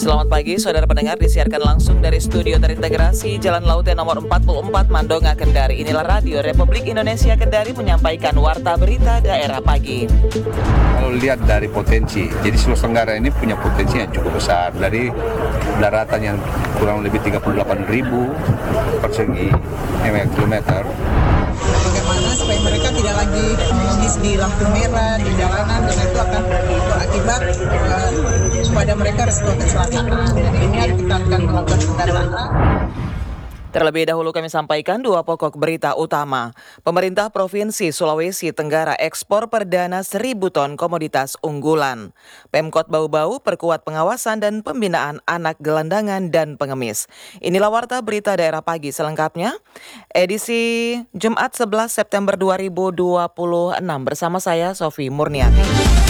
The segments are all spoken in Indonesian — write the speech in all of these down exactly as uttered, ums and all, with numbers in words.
Selamat pagi, saudara pendengar, disiarkan langsung dari studio terintegrasi Jalan Laut nomor empat puluh empat Mandonga, Kendari. Inilah Radio Republik Indonesia Kendari menyampaikan warta berita daerah pagi. Kalau lihat dari potensi, jadi Sulawesi Tenggara ini punya potensi yang cukup besar. Dari daratan yang kurang lebih tiga puluh delapan ribu persegi kilometer. Bagaimana supaya mereka tidak lagi menangis di lampu merah, di jalanan, dan itu akan berakibat uh, kepada mereka risiko kecelakaan. Jadi ini kita akan melakukan pendataan. Terlebih dahulu kami sampaikan dua pokok berita utama. Pemerintah Provinsi Sulawesi Tenggara ekspor perdana seribu ton komoditas unggulan. Pemkot Bau-Bau perkuat pengawasan dan pembinaan anak gelandangan dan pengemis. Inilah warta berita daerah pagi selengkapnya. Edisi Jumat sebelas September dua ribu dua puluh enam bersama saya Sofi Murniati.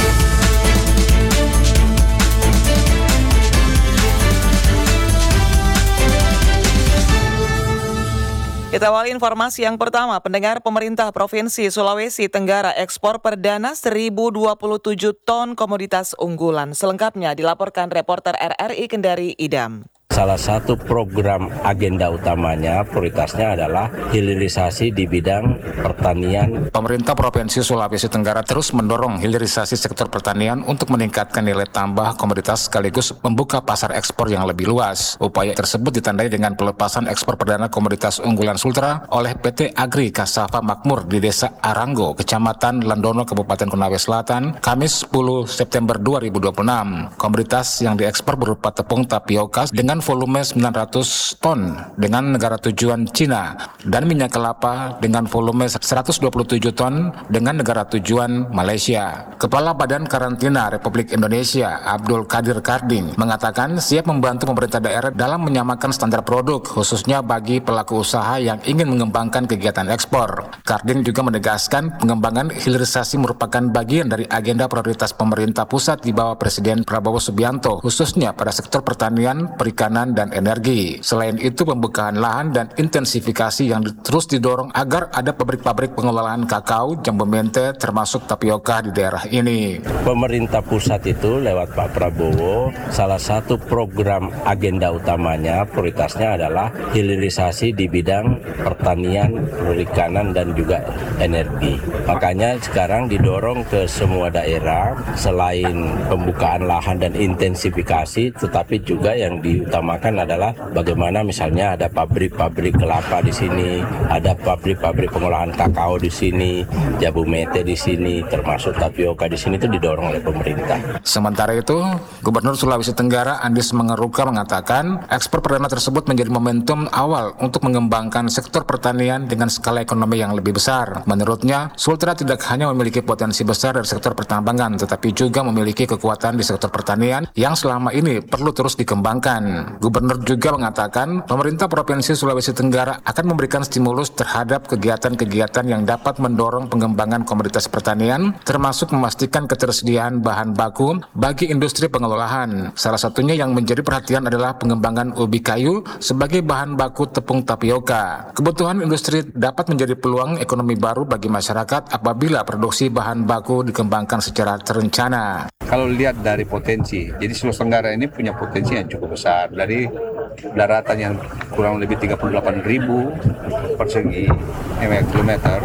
Kita awali informasi yang pertama. Pendengar, pemerintah Provinsi Sulawesi Tenggara ekspor perdana seribu dua puluh tujuh ton komoditas unggulan. Selengkapnya dilaporkan reporter R R I Kendari Idam. Salah satu program agenda utamanya, prioritasnya adalah hilirisasi di bidang pertanian. Pemerintah Provinsi Sulawesi Tenggara terus mendorong hilirisasi sektor pertanian untuk meningkatkan nilai tambah komoditas sekaligus membuka pasar ekspor yang lebih luas. Upaya tersebut ditandai dengan pelepasan ekspor perdana komoditas unggulan Sultra oleh P T Agri Kasava Makmur di Desa Aranggo, Kecamatan Landono, Kabupaten Konawe Selatan, Kamis sepuluh September dua ribu dua puluh enam. Komoditas yang diekspor berupa tepung tapioka dengan volume sembilan ratus ton dengan negara tujuan Cina dan minyak kelapa dengan volume seratus dua puluh tujuh ton dengan negara tujuan Malaysia. Kepala Badan Karantina Republik Indonesia Abdul Qadir Karding mengatakan siap membantu pemerintah daerah dalam menyamakan standar produk khususnya bagi pelaku usaha yang ingin mengembangkan kegiatan ekspor. Karding juga menegaskan pengembangan hilirisasi merupakan bagian dari agenda prioritas pemerintah pusat di bawah Presiden Prabowo Subianto khususnya pada sektor pertanian, perikanan dan energi. Selain itu, pembukaan lahan dan intensifikasi yang terus didorong agar ada pabrik-pabrik pengelolaan kakao, jambu mente, termasuk tapioka di daerah ini. Pemerintah pusat itu lewat Pak Prabowo, salah satu program agenda utamanya, prioritasnya adalah hilirisasi di bidang pertanian, perikanan, dan juga energi. Makanya sekarang didorong ke semua daerah, selain pembukaan lahan dan intensifikasi, tetapi juga yang diutamakan adalah bagaimana misalnya ada pabrik-pabrik kelapa di sini, ada pabrik-pabrik pengolahan kakao di sini, jambu mete di sini, termasuk tapioka di sini, itu didorong oleh pemerintah. Sementara itu, Gubernur Sulawesi Tenggara Andis Mengeruka mengatakan ekspor perdana tersebut menjadi momentum awal untuk mengembangkan sektor pertanian dengan skala ekonomi yang lebih besar. Menurutnya, Sultra tidak hanya memiliki potensi besar dari sektor pertambangan, tetapi juga memiliki kekuatan di sektor pertanian yang selama ini perlu terus dikembangkan. Gubernur juga mengatakan pemerintah Provinsi Sulawesi Tenggara akan memberikan stimulus terhadap kegiatan-kegiatan yang dapat mendorong pengembangan komoditas pertanian, termasuk memastikan ketersediaan bahan baku bagi industri pengolahan. Salah satunya yang menjadi perhatian adalah pengembangan ubi kayu sebagai bahan baku tepung tapioka. Kebutuhan industri dapat menjadi peluang ekonomi baru bagi masyarakat apabila produksi bahan baku dikembangkan secara terencana. Kalau lihat dari potensi, jadi Sulawesi Tenggara ini punya potensi yang cukup besar. Dari daratan yang kurang lebih tiga puluh delapan ribu persegi kilometer,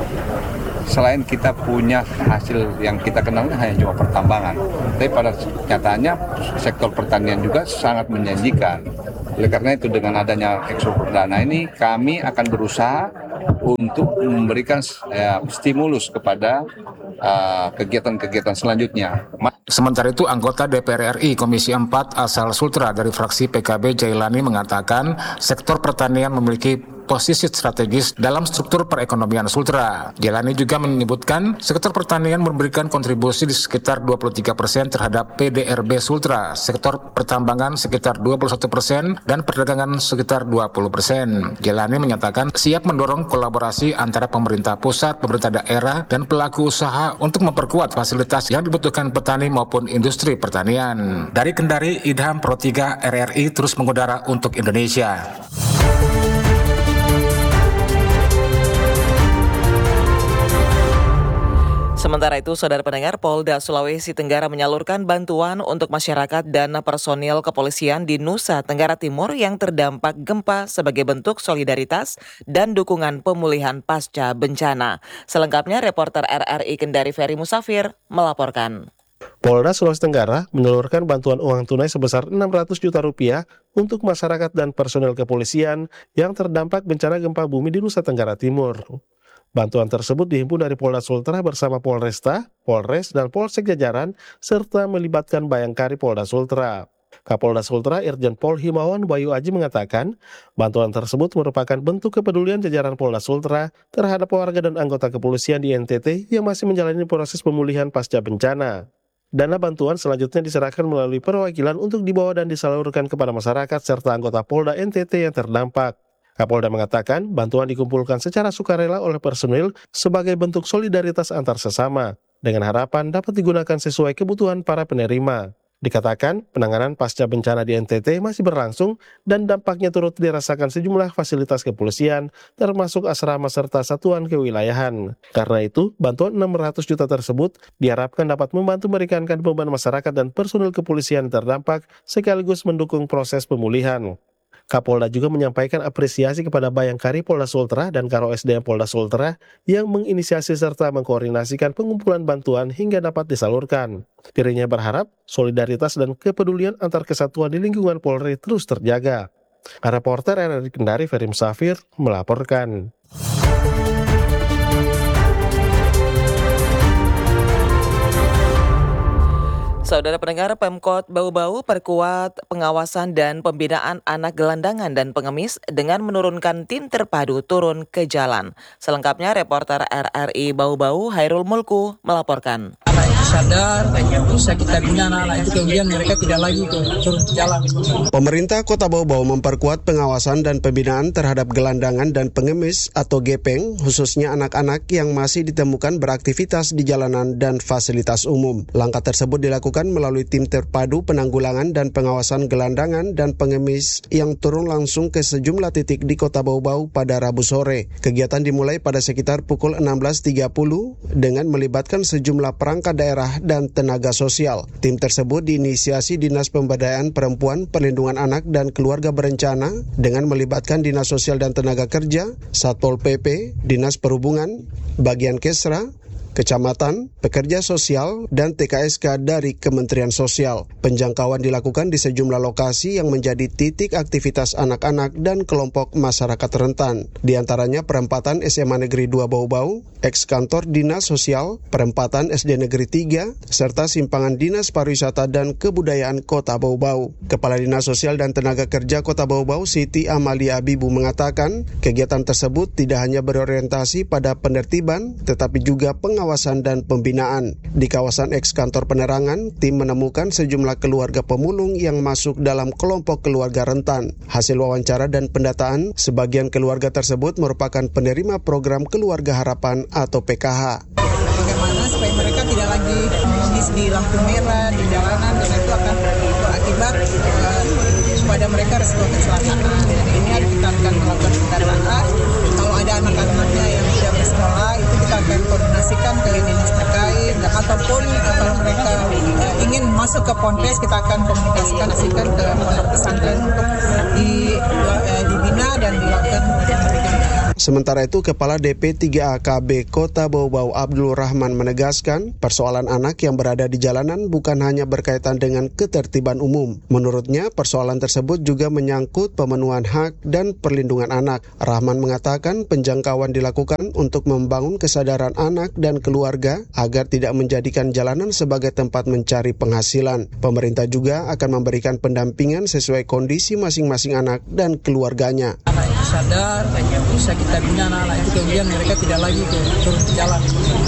selain kita punya hasil yang kita kenal hanya cuma pertambangan, tapi pada nyatanya sektor pertanian juga sangat menjanjikan. Oleh karena itu, dengan adanya ekspor perdana ini, kami akan berusaha untuk memberikan eh, stimulus kepada uh, kegiatan-kegiatan selanjutnya. Sementara itu, anggota D P R R I Komisi empat asal Sultra dari fraksi P K B Jailani mengatakan sektor pertanian memiliki posisi strategis dalam struktur perekonomian Sultra. Jailani juga menyebutkan sektor pertanian memberikan kontribusi di sekitar dua puluh tiga persen terhadap P D R B Sultra, sektor pertambangan sekitar dua puluh satu persen dan perdagangan sekitar dua puluh persen. Jailani menyatakan siap mendorong kolaborasi antara pemerintah pusat, pemerintah daerah, dan pelaku usaha untuk memperkuat fasilitas yang dibutuhkan petani maupun industri pertanian. Dari Kendari, Idham Pro tiga R R I terus mengudara untuk Indonesia. Sementara itu, saudara pendengar, Polda Sulawesi Tenggara menyalurkan bantuan untuk masyarakat dan personil kepolisian di Nusa Tenggara Timur yang terdampak gempa sebagai bentuk solidaritas dan dukungan pemulihan pasca bencana. Selengkapnya, reporter R R I Kendari Ferry Musafir melaporkan. Polda Sulawesi Tenggara menyalurkan bantuan uang tunai sebesar enam ratus juta rupiah untuk masyarakat dan personil kepolisian yang terdampak bencana gempa bumi di Nusa Tenggara Timur. Bantuan tersebut dihimpun dari Polda Sultra bersama Polresta, Polres, dan Polsek jajaran, serta melibatkan Bayangkari Polda Sultra. Kapolda Sultra Irjen Pol Himawan Bayu Aji mengatakan, bantuan tersebut merupakan bentuk kepedulian jajaran Polda Sultra terhadap warga dan anggota kepolisian di N T T yang masih menjalani proses pemulihan pasca bencana. Dana bantuan selanjutnya diserahkan melalui perwakilan untuk dibawa dan disalurkan kepada masyarakat serta anggota Polda N T T yang terdampak. Kapolda mengatakan bantuan dikumpulkan secara sukarela oleh personil sebagai bentuk solidaritas antar sesama, dengan harapan dapat digunakan sesuai kebutuhan para penerima. Dikatakan penanganan pasca bencana di N T T masih berlangsung dan dampaknya turut dirasakan sejumlah fasilitas kepolisian, termasuk asrama serta satuan kewilayahan. Karena itu, bantuan enam ratus juta tersebut diharapkan dapat membantu meringankan beban masyarakat dan personil kepolisian terdampak sekaligus mendukung proses pemulihan. Kapolda juga menyampaikan apresiasi kepada Bayangkari Polda Sultra dan Karo S D M Polda Sultra yang menginisiasi serta mengkoordinasikan pengumpulan bantuan hingga dapat disalurkan. Dirinya berharap solidaritas dan kepedulian antar kesatuan di lingkungan Polri terus terjaga. Reporter R R I Kendari Ferry Musafir melaporkan. Saudara pendengar, Pemkot Bau-Bau perkuat pengawasan dan pembinaan anak gelandangan dan pengemis dengan menurunkan tim terpadu turun ke jalan. Selengkapnya, reporter R R I Bau-Bau Hairul Mulku melaporkan. Anak itu sadar, bisa kita bina anak-anak itu, kemudian mereka tidak lagi ke turun ke jalan. Pemerintah Kota Bau-Bau memperkuat pengawasan dan pembinaan terhadap gelandangan dan pengemis atau gepeng, khususnya anak-anak yang masih ditemukan beraktivitas di jalanan dan fasilitas umum. Langkah tersebut dilakukan melalui tim terpadu penanggulangan dan pengawasan gelandangan dan pengemis yang turun langsung ke sejumlah titik di Kota Bau-Bau pada Rabu sore. Kegiatan dimulai pada sekitar pukul enam belas tiga puluh dengan melibatkan sejumlah perangkat daerah dan tenaga sosial. Tim tersebut diinisiasi Dinas Pemberdayaan Perempuan, Perlindungan Anak dan Keluarga Berencana dengan melibatkan Dinas Sosial dan Tenaga Kerja, Satpol P P, Dinas Perhubungan, Bagian Kesra, Kecamatan, Pekerja Sosial, dan T K S K dari Kementerian Sosial. Penjangkauan dilakukan di sejumlah lokasi yang menjadi titik aktivitas anak-anak dan kelompok masyarakat rentan. Di antaranya perempatan S M A Negeri dua Bau-Bau, eks kantor Dinas Sosial, perempatan S D Negeri tiga, serta simpangan Dinas Pariwisata dan Kebudayaan Kota Bau-Bau. Kepala Dinas Sosial dan Tenaga Kerja Kota Bau-Bau, Siti Amalia Abibu mengatakan, kegiatan tersebut tidak hanya berorientasi pada penertiban, tetapi juga pengawasan Pengawasan dan pembinaan. Di kawasan eks kantor penerangan, tim menemukan sejumlah keluarga pemulung yang masuk dalam kelompok keluarga rentan. Hasil wawancara dan pendataan, sebagian keluarga tersebut merupakan penerima program Keluarga Harapan atau P K H. Bagaimana supaya mereka tidak lagi menangis di lampu merah, di jalanan, dan itu akan berakibat uh, kepada mereka resiko kecelakaan. Jadi ini harus kita akan melakukan pendataan. Kalau ada anak-anaknya yang tidak bersekolah, itu kita akan koordinasikan ke dinas terkait, ataupun kalau mereka ingin masuk ke Ponpes, kita akan komunikasikan asikan ke pesantren untuk di, dibina dan dilakukan pendidikan. Sementara itu, Kepala D P tiga A K B Kota Bau-Bau Abdul Rahman menegaskan, persoalan anak yang berada di jalanan bukan hanya berkaitan dengan ketertiban umum. Menurutnya, persoalan tersebut juga menyangkut pemenuhan hak dan perlindungan anak. Rahman mengatakan penjangkauan dilakukan untuk membangun kesadaran anak dan keluarga agar tidak menjadikan jalanan sebagai tempat mencari penghasilan. Pemerintah juga akan memberikan pendampingan sesuai kondisi masing-masing anak dan keluarganya. Anak itu sadar, bisa kita bina anak-anak itu, kemudian mereka tidak lagi ke turun ke jalan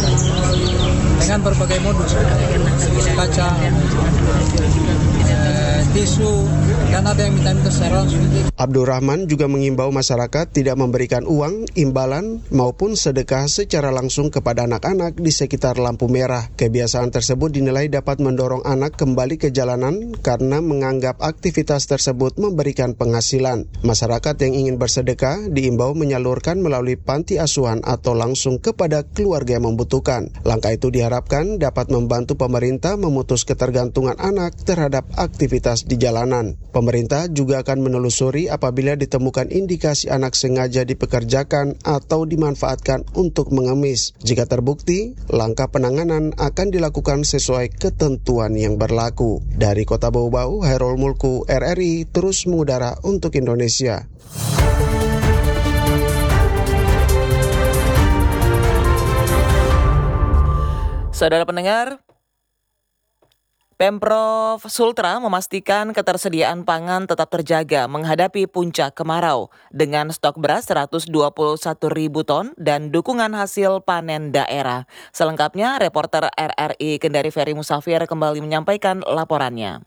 dengan berbagai modus, kaca, eh, tisu, dan karena ada yang minta testosteron. Abdurrahman juga mengimbau masyarakat tidak memberikan uang, imbalan, maupun sedekah secara langsung kepada anak-anak di sekitar lampu merah. Kebiasaan tersebut dinilai dapat mendorong anak kembali ke jalanan karena menganggap aktivitas tersebut memberikan penghasilan. Masyarakat yang ingin bersedekah diimbau menyalurkan melalui panti asuhan atau langsung kepada keluarga yang membutuhkan. Langkah itu diharapkan dapat membantu pemerintah memutus ketergantungan anak terhadap aktivitas di jalanan. Pemerintah juga akan menelusuri apabila ditemukan indikasi anak sengaja dipekerjakan atau dimanfaatkan untuk mengemis. Jika terbukti, langkah penanganan akan dilakukan sesuai ketentuan yang berlaku. Dari Kota Bau-Bau, Hairul Mulku, R R I, terus mengudara untuk Indonesia. Saudara pendengar, Pemprov Sultra memastikan ketersediaan pangan tetap terjaga menghadapi puncak kemarau dengan stok beras seratus dua puluh satu ribu ton dan dukungan hasil panen daerah. Selengkapnya, reporter R R I Kendari Ferry Musafir kembali menyampaikan laporannya.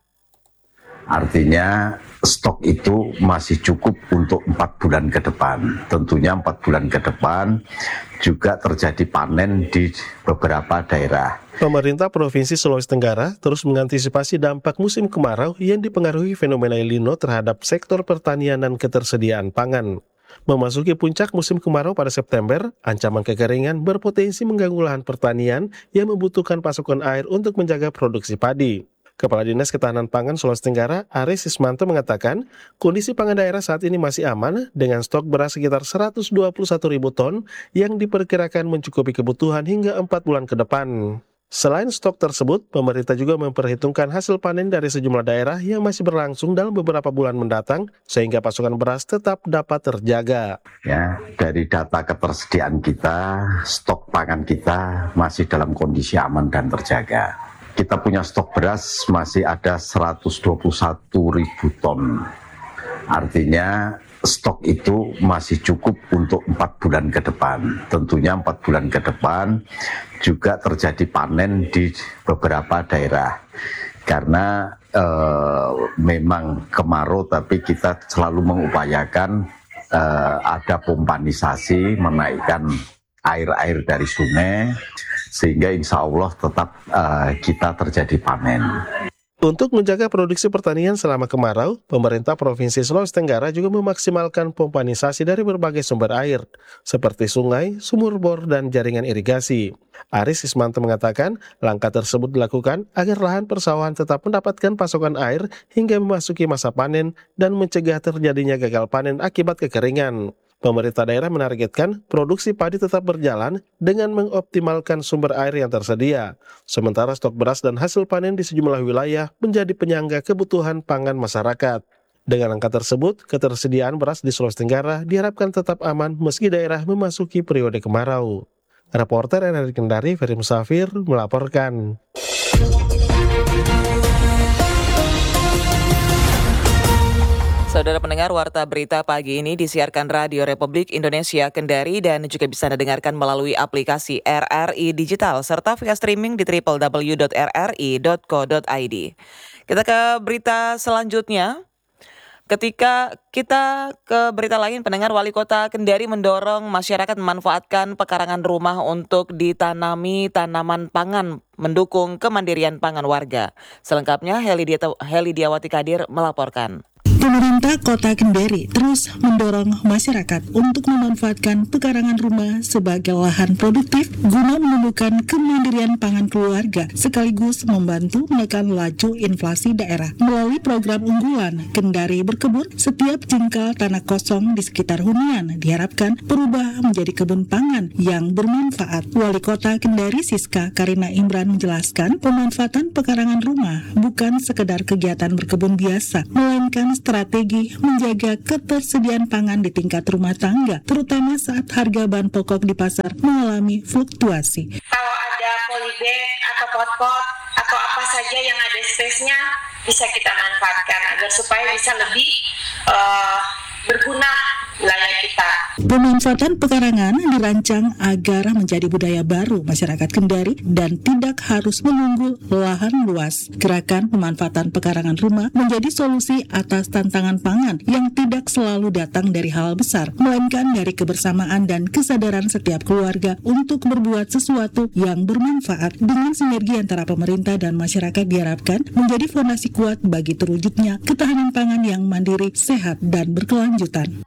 Artinya stok itu masih cukup untuk empat bulan ke depan. Tentunya empat bulan ke depan juga terjadi panen di beberapa daerah. Pemerintah Provinsi Sulawesi Tenggara terus mengantisipasi dampak musim kemarau yang dipengaruhi fenomena El Nino terhadap sektor pertanian dan ketersediaan pangan. Memasuki puncak musim kemarau pada September, ancaman kekeringan berpotensi mengganggu lahan pertanian yang membutuhkan pasokan air untuk menjaga produksi padi. Kepala Dinas Ketahanan Pangan Sulawesi Tenggara, Aris Ismanto mengatakan, kondisi pangan daerah saat ini masih aman dengan stok beras sekitar seratus dua puluh satu ribu ton yang diperkirakan mencukupi kebutuhan hingga empat bulan ke depan. Selain stok tersebut, pemerintah juga memperhitungkan hasil panen dari sejumlah daerah yang masih berlangsung dalam beberapa bulan mendatang, sehingga pasokan beras tetap dapat terjaga. Ya, dari data ketersediaan kita, stok pangan kita masih dalam kondisi aman dan terjaga. Kita punya stok beras masih ada seratus dua puluh satu ribu ton. Artinya stok itu masih cukup untuk empat bulan ke depan. Tentunya empat bulan ke depan juga terjadi panen di beberapa daerah. Karena eh, memang kemarau, tapi kita selalu mengupayakan eh, ada pompanisasi, menaikkan air-air dari sungai, sehingga insya Allah tetap uh, kita terjadi panen. Untuk menjaga produksi pertanian selama kemarau, pemerintah Provinsi Sulawesi Tenggara juga memaksimalkan pompanisasi dari berbagai sumber air, seperti sungai, sumur bor, dan jaringan irigasi. Aris Ismanto mengatakan, langkah tersebut dilakukan agar lahan persawahan tetap mendapatkan pasokan air hingga memasuki masa panen dan mencegah terjadinya gagal panen akibat kekeringan. Pemerintah daerah menargetkan produksi padi tetap berjalan dengan mengoptimalkan sumber air yang tersedia. Sementara stok beras dan hasil panen di sejumlah wilayah menjadi penyangga kebutuhan pangan masyarakat. Dengan angka tersebut, ketersediaan beras di Sulawesi Tenggara diharapkan tetap aman meski daerah memasuki periode kemarau. Reporter R R I Kendari, Ferry Musafir, melaporkan. Saudara pendengar, Warta Berita pagi ini disiarkan Radio Republik Indonesia Kendari dan juga bisa Anda dengarkan melalui aplikasi R R I Digital serta via streaming di w w w dot r r i dot co dot i d. Kita ke berita selanjutnya. Ketika kita ke berita lain, pendengar, Wali Kota Kendari mendorong masyarakat memanfaatkan pekarangan rumah untuk ditanami tanaman pangan, mendukung kemandirian pangan warga. Selengkapnya, Heli Diawati Kadir melaporkan. Pemerintah Kota Kendari terus mendorong masyarakat untuk memanfaatkan pekarangan rumah sebagai lahan produktif guna menumbuhkan kemandirian pangan keluarga sekaligus membantu menekan laju inflasi daerah. Melalui program unggulan Kendari Berkebun, setiap jengkal tanah kosong di sekitar hunian diharapkan berubah menjadi kebun pangan yang bermanfaat. Wali Kota Kendari Siska Karina Imran menjelaskan, pemanfaatan pekarangan rumah bukan sekedar kegiatan berkebun biasa, melainkan strategi menjaga ketersediaan pangan di tingkat rumah tangga, terutama saat harga bahan pokok di pasar mengalami fluktuasi. Kalau ada polybag atau pot-pot atau apa saja yang ada space-nya bisa kita manfaatkan agar supaya bisa lebih uh, berguna wilayah kita. Pemanfaatan pekarangan dirancang agar menjadi budaya baru masyarakat Kendari dan tidak harus menunggu lahan luas. Gerakan pemanfaatan pekarangan rumah menjadi solusi atas tantangan pangan yang tidak selalu datang dari hal besar, melainkan dari kebersamaan dan kesadaran setiap keluarga untuk berbuat sesuatu yang bermanfaat. Dengan sinergi antara pemerintah dan masyarakat diharapkan menjadi fondasi kuat bagi terwujudnya ketahanan pangan yang mandiri, sehat, dan berkelanjutan.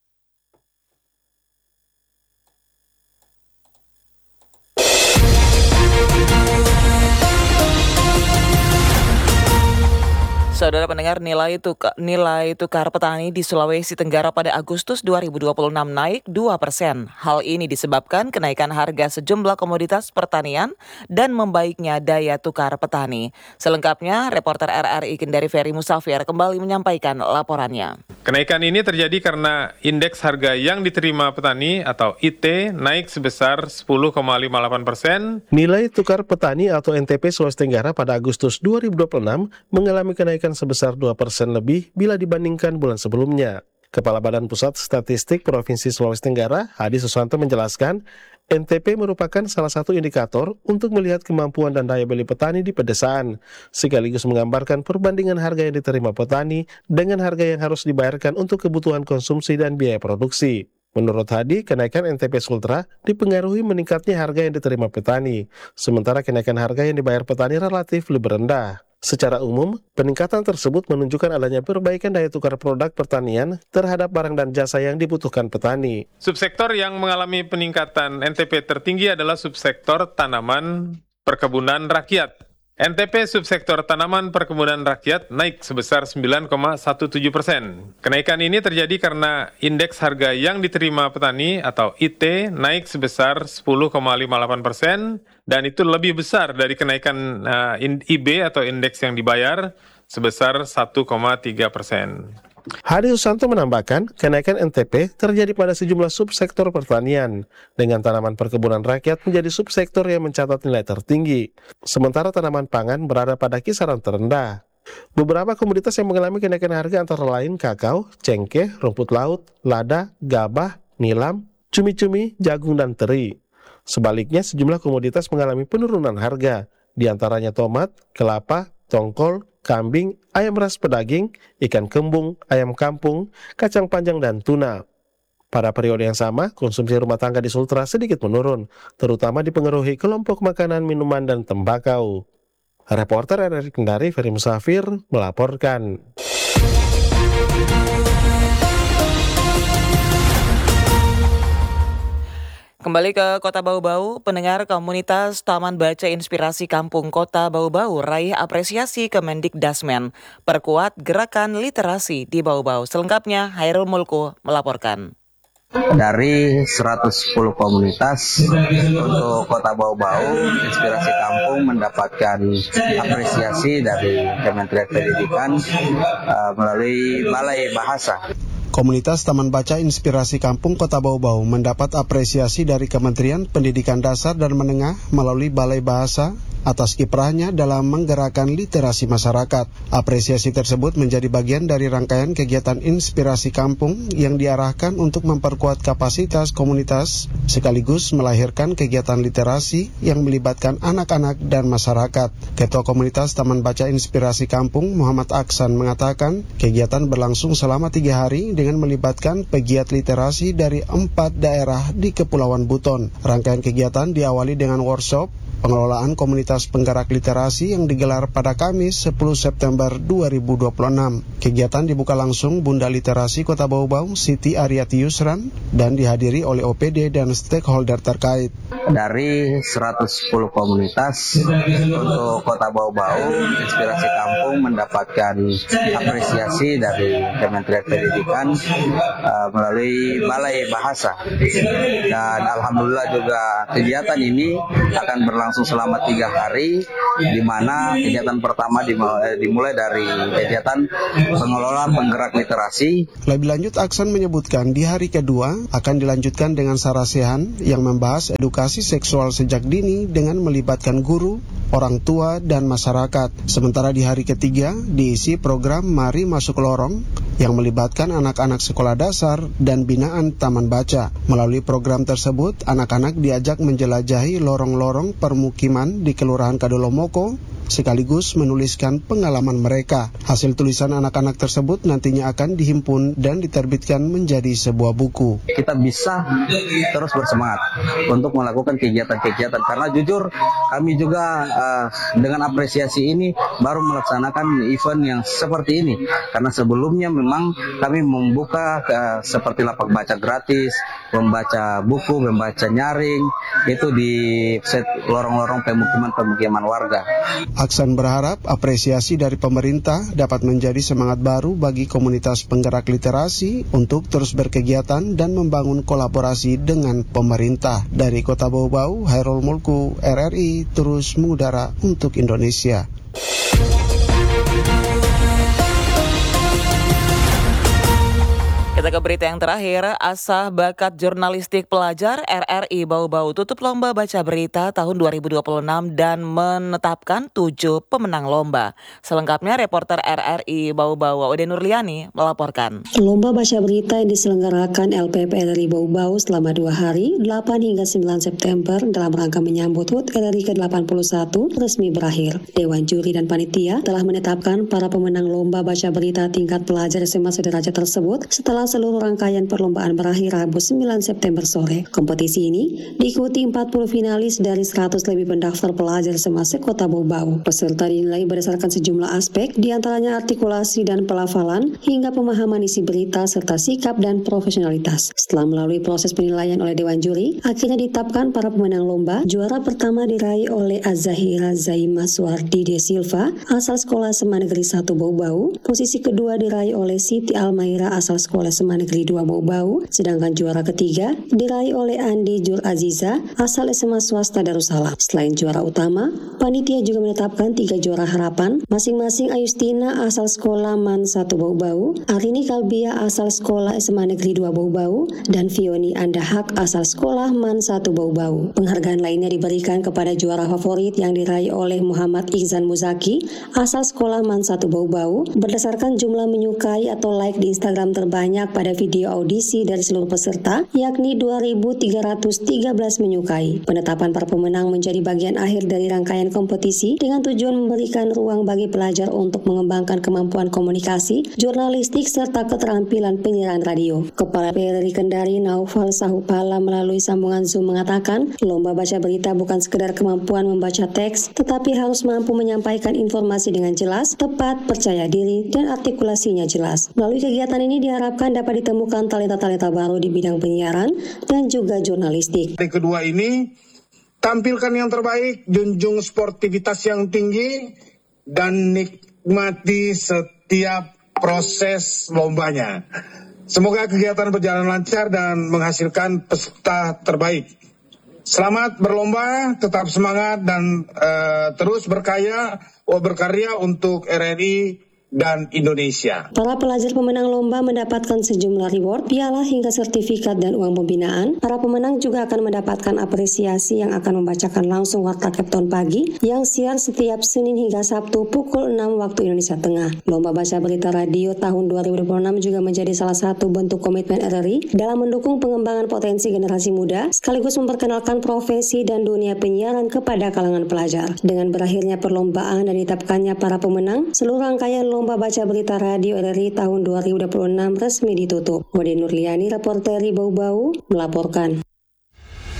Saudara pendengar, nilai tukar, nilai tukar petani di Sulawesi Tenggara pada Agustus dua ribu dua puluh enam naik dua persen. Hal ini disebabkan kenaikan harga sejumlah komoditas pertanian dan membaiknya daya tukar petani. Selengkapnya, reporter R R I Kendari Ferry Musafir kembali menyampaikan laporannya. Kenaikan ini terjadi karena indeks harga yang diterima petani atau I T naik sebesar sepuluh koma lima delapan persen. Nilai tukar petani atau N T P Sulawesi Tenggara pada Agustus dua ribu dua puluh enam mengalami kenaikan sebesar dua persen lebih bila dibandingkan bulan sebelumnya. Kepala Badan Pusat Statistik Provinsi Sulawesi Tenggara, Hadi Susanto menjelaskan, N T P merupakan salah satu indikator untuk melihat kemampuan dan daya beli petani di pedesaan, sekaligus menggambarkan perbandingan harga yang diterima petani dengan harga yang harus dibayarkan untuk kebutuhan konsumsi dan biaya produksi. Menurut Hadi, kenaikan N T P Sultra dipengaruhi meningkatnya harga yang diterima petani, sementara kenaikan harga yang dibayar petani relatif lebih rendah. Secara umum, peningkatan tersebut menunjukkan adanya perbaikan daya tukar produk pertanian terhadap barang dan jasa yang dibutuhkan petani. Subsektor yang mengalami peningkatan N T P tertinggi adalah subsektor tanaman perkebunan rakyat. N T P subsektor tanaman perkebunan rakyat naik sebesar sembilan koma tujuh belas persen. Kenaikan ini terjadi karena indeks harga yang diterima petani atau I T naik sebesar sepuluh koma lima delapan persen dan itu lebih besar dari kenaikan uh, I B atau indeks yang dibayar sebesar satu koma tiga persen. Hadi Susanto menambahkan, kenaikan N T P terjadi pada sejumlah subsektor pertanian, dengan tanaman perkebunan rakyat menjadi subsektor yang mencatat nilai tertinggi, sementara tanaman pangan berada pada kisaran terendah. Beberapa komoditas yang mengalami kenaikan harga antara lain kakao, cengkeh, rumput laut, lada, gabah, nilam, cumi-cumi, jagung, dan teri. Sebaliknya, sejumlah komoditas mengalami penurunan harga, di antaranya tomat, kelapa, tongkol, kambing, ayam ras pedaging, ikan kembung, ayam kampung, kacang panjang, dan tuna. Pada periode yang sama, konsumsi rumah tangga di Sultra sedikit menurun, terutama dipengaruhi kelompok makanan, minuman, dan tembakau. Reporter R R I Kendari Ferry Musafir melaporkan. Kembali ke Kota Bau-Bau, pendengar komunitas Taman Baca Inspirasi Kampung Kota Bau-Bau raih apresiasi Kemendikdasmen, perkuat gerakan literasi di Bau-Bau. Selengkapnya, Hairul Mulku melaporkan. Dari seratus sepuluh komunitas untuk Kota Bau-Bau, Inspirasi Kampung mendapatkan apresiasi dari Kementerian Pendidikan uh, melalui Balai Bahasa. Komunitas Taman Baca Inspirasi Kampung Kota Bau-Bau mendapat apresiasi dari Kementerian Pendidikan Dasar dan Menengah melalui Balai Bahasa atas kiprahnya dalam menggerakkan literasi masyarakat. Apresiasi tersebut menjadi bagian dari rangkaian kegiatan Inspirasi Kampung yang diarahkan untuk memperkuat kapasitas komunitas sekaligus melahirkan kegiatan literasi yang melibatkan anak-anak dan masyarakat. Ketua Komunitas Taman Baca Inspirasi Kampung Muhammad Aksan mengatakan kegiatan berlangsung selama tiga hari dengan melibatkan pegiat literasi dari empat daerah di Kepulauan Buton. Rangkaian kegiatan diawali dengan workshop pengelolaan komunitas penggerak literasi yang digelar pada Kamis sepuluh September dua ribu dua puluh enam. Kegiatan dibuka langsung Bunda Literasi Kota Bau-Bau Siti Ariati Yusran dan dihadiri oleh O P D dan stakeholder terkait. Dari seratus sepuluh komunitas untuk Kota Bau-Bau, Inspirasi Kampung mendapatkan apresiasi dari Kementerian Pendidikan uh, melalui Balai Bahasa. Dan alhamdulillah juga kegiatan ini akan berlangsung selama tiga hari, di mana kegiatan pertama dimulai dari kegiatan pengelolaan penggerak literasi. Lebih lanjut, Aksan menyebutkan di hari kedua akan dilanjutkan dengan sarasehan yang membahas edukasi seksual sejak dini dengan melibatkan guru, orang tua, dan masyarakat. Sementara di hari ketiga diisi program Mari Masuk Lorong yang melibatkan anak-anak sekolah dasar dan binaan taman baca. Melalui program tersebut, anak-anak diajak menjelajahi lorong-lorong permukiman di Kelurahan Kadolomoko, sekaligus menuliskan pengalaman mereka. Hasil tulisan anak-anak tersebut nantinya akan dihimpun dan diterbitkan menjadi sebuah buku. Kita bisa terus bersemangat untuk melakukan kegiatan-kegiatan, karena jujur kami juga uh, dengan apresiasi ini baru melaksanakan event yang seperti ini, karena sebelumnya memang kami membuka uh, seperti lapak baca gratis, membaca buku, membaca nyaring, itu di set lorong-lorong pemukiman-pemukiman warga. Aksan berharap apresiasi dari pemerintah dapat menjadi semangat baru bagi komunitas penggerak literasi untuk terus berkegiatan dan membangun kolaborasi dengan pemerintah. Dari Kota Bau-Bau, Hairul Mulku, R R I, terus mengudara untuk Indonesia. Kita ke berita yang terakhir, asah bakat jurnalistik pelajar R R I Bau-Bau tutup lomba baca berita tahun dua ribu dua puluh enam dan menetapkan tujuh pemenang lomba. Selengkapnya reporter R R I Bau-Bau Ode Nurliani melaporkan. Lomba baca berita yang diselenggarakan L P P R R I Bau-Bau selama dua hari, delapan hingga sembilan September dalam rangka menyambut H U T R R I ke delapan puluh satu resmi berakhir. Dewan Juri dan Panitia telah menetapkan para pemenang lomba baca berita tingkat pelajar S M A sederajat tersebut setelah seluruh rangkaian perlombaan berakhir Rabu sembilan September sore. Kompetisi ini diikuti empat puluh finalis dari seratus lebih pendaftar pelajar S M A se-Kota Bau-Bau. Peserta dinilai berdasarkan sejumlah aspek, diantaranya artikulasi dan pelafalan, hingga pemahaman isi berita serta sikap dan profesionalitas. Setelah melalui proses penilaian oleh Dewan Juri, akhirnya ditetapkan para pemenang lomba. Juara pertama diraih oleh Azahira Zaima Suardi De Silva, asal Sekolah S M A Negeri satu Bau-Bau. Posisi kedua diraih oleh Siti Almaira, asal Sekolah S M A Negeri dua Bau-Bau, sedangkan juara ketiga diraih oleh Andi Jur Aziza, asal S M A Swasta Darussalam. Selain juara utama, panitia juga menetapkan tiga juara harapan, masing-masing Ayustina asal Sekolah Man satu Bau-Bau, Arini Kalbia asal Sekolah S M A Negeri dua Bau-Bau, dan Fioni Andahak asal Sekolah Man satu Bau-Bau. Penghargaan lainnya diberikan kepada juara favorit yang diraih oleh Muhammad Ihsan Muzaki, asal Sekolah Man satu Bau-Bau, berdasarkan jumlah menyukai atau like di Instagram terbanyak pada video audisi dari seluruh peserta, yakni dua ribu tiga ratus tiga belas menyukai. Penetapan para pemenang menjadi bagian akhir dari rangkaian kompetisi dengan tujuan memberikan ruang bagi pelajar untuk mengembangkan kemampuan komunikasi, jurnalistik, serta keterampilan penyiaran radio. Kepala P R R I Kendari Naufal Sahupala melalui sambungan Zoom mengatakan, lomba baca berita bukan sekedar kemampuan membaca teks, tetapi harus mampu menyampaikan informasi dengan jelas, tepat, percaya diri, dan artikulasinya jelas. Melalui kegiatan ini diharapkan dapat ditemukan talenta-talenta baru di bidang penyiaran dan juga jurnalistik. Hari kedua ini, tampilkan yang terbaik, junjung sportivitas yang tinggi, dan nikmati setiap proses lombanya. Semoga kegiatan berjalan lancar dan menghasilkan peserta terbaik. Selamat berlomba, tetap semangat, dan uh, terus berkaya, berkarya untuk R R I dan Indonesia. Para pelajar pemenang lomba mendapatkan sejumlah reward, piala hingga sertifikat dan uang pembinaan. Para pemenang juga akan mendapatkan apresiasi yang akan membacakan langsung Warta Kepton Pagi yang siar setiap Senin hingga Sabtu pukul enam waktu Indonesia Tengah. Lomba baca berita radio tahun dua ribu dua puluh enam juga menjadi salah satu bentuk komitmen R R I dalam mendukung pengembangan potensi generasi muda sekaligus memperkenalkan profesi dan dunia penyiaran kepada kalangan pelajar. Dengan berakhirnya perlombaan dan ditetapkannya para pemenang, seluruh rangkaian lomba baca berita radio R R I tahun dua ribu dua puluh enam resmi ditutup. Ode Nurliani, reporter Bau-Bau, melaporkan.